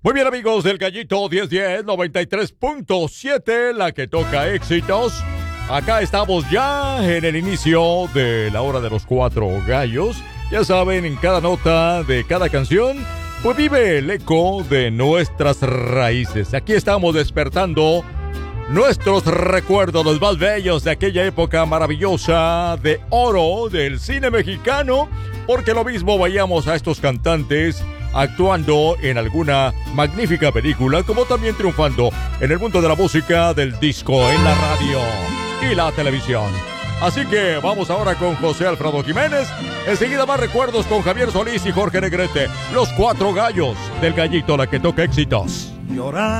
Muy bien, amigos del Gallito 1010 93.7, la que toca éxitos. Acá estamos ya en el inicio de la hora de los cuatro gallos. Ya saben, en cada nota de cada canción, pues vive el eco de nuestras raíces. Aquí estamos despertando nuestros recuerdos, los más bellos de aquella época maravillosa de oro del cine mexicano, porque lo mismo veíamos a estos cantantes actuando en alguna magnífica película, como también triunfando en el mundo de la música, del disco, en la radio y la televisión. Así que vamos ahora con José Alfredo Jiménez. Enseguida más recuerdos con Javier Solís y Jorge Negrete, los cuatro gallos del Gallito, la que toca éxitos. Llorar